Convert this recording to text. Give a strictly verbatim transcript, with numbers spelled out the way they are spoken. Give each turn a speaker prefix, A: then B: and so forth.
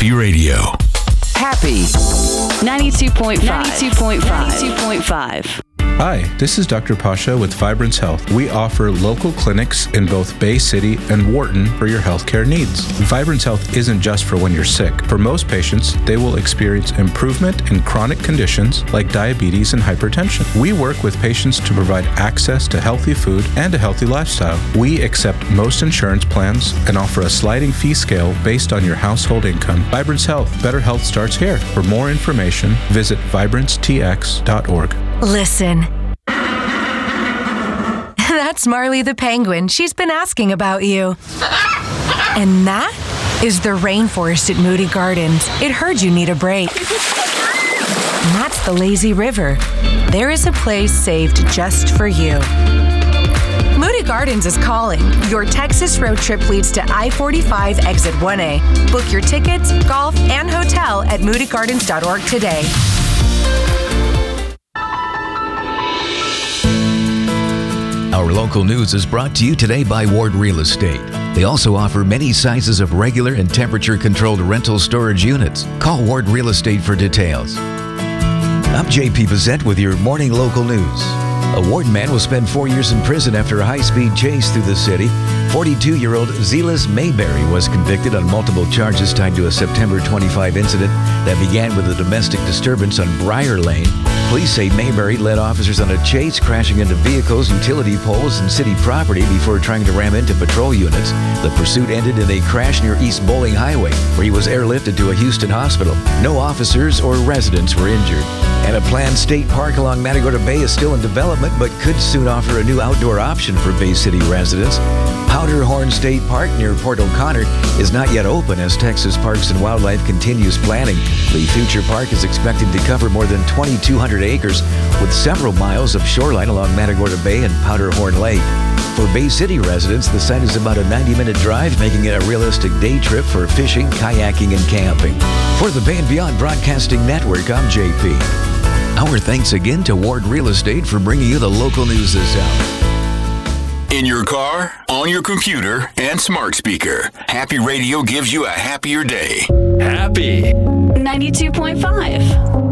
A: Happy Radio.
B: Happy ninety-two point five. ninety-two point five. ninety-two point five.
C: Hi, this is Doctor Pasha with Vibrance Health. We offer local clinics in both Bay City and Wharton for your healthcare needs. Vibrance Health isn't just for when you're sick. For most patients, they will experience improvement in chronic conditions like diabetes and hypertension. We work with patients to provide access to healthy food and a healthy lifestyle. We accept most insurance plans and offer a sliding fee scale based on your household income. Vibrance Health, better health starts here. For more information, visit vibrance t x dot org.
D: Listen. That's Marley the penguin. She's been asking about you. And that is the rainforest at Moody Gardens. It heard you need a break. And that's the lazy river. There is a place saved just for you. Moody Gardens is calling. Your Texas road trip leads to I forty-five Exit one A. Book your tickets, golf, and hotel at moody gardens dot org today.
E: Our local news is brought to you today by Ward Real Estate. They also offer many sizes of regular and temperature-controlled rental storage units. Call Ward Real Estate for details. I'm J P Bissett with your morning local news. A Ward man will spend four years in prison after a high-speed chase through the city. forty-two-year-old Zelis Mayberry was convicted on multiple charges tied to a September twenty-fifth incident that began with a domestic disturbance on Briar Lane. Police say Mayberry led officers on a chase, crashing into vehicles, utility poles, and city property before trying to ram into patrol units. The pursuit ended in a crash near East Bowling Highway, where he was airlifted to a Houston hospital. No officers or residents were injured. And a planned state park along Matagorda Bay is still in development, but could soon offer a new outdoor option for Bay City residents. Powderhorn State Park near Port O'Connor is not yet open as Texas Parks and Wildlife continues planning. The future park is expected to cover more than twenty-two hundred acres with several miles of shoreline along Matagorda Bay and Powderhorn Lake. For Bay City residents, the site is about a ninety-minute drive, making it a realistic day trip for fishing, kayaking, and camping. For the Bay and Beyond Broadcasting Network, I'm J P. Our thanks again to Ward Real Estate for bringing you the local news this hour.
A: In your car, on your computer, and smart speaker, Happy Radio gives you a happier day. Happy
B: ninety-two point five.